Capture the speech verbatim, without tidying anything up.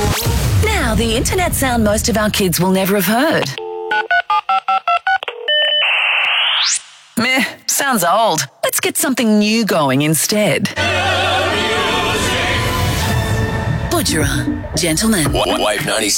Now, the internet sound most of our kids will never have heard. Meh, sounds old. Let's get something new going instead. Butchera, gentlemen. Wave ninety-six.